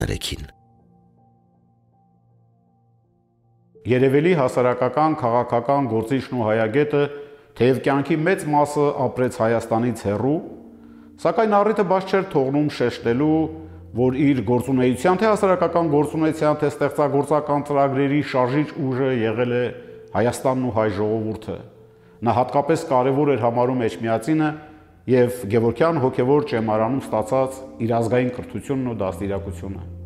կրեքին։ Երևելի հասարակական, քաղաքական գործիչն ու հայագետը, թեև կյանքի մեծ մասը ապրեց Հայաստանից հեռու, սակայն առիթը բաց չէր թողնում շեշտելու, որ իր գործունեության, թե հասարակական գործունեության, թե ստեղծագործական ծրագրերի շարժիչ ուժը եղել է Հայաստանն ու հայ ժողովուրդը։ Նա հատկապես կարևոր էր համարում Էջմիածինը և Գևորգյան հոգևոր ճեմարանում ստացած իր ազգային կրթությունն ու դաստիարակությունը։